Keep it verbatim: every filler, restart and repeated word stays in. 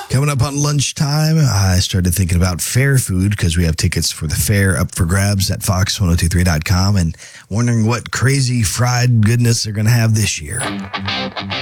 Coming up on lunchtime, I started thinking about fair food because we have tickets for the fair up for grabs at fox ten twenty-three dot com and wondering what crazy fried goodness they're going to have this year.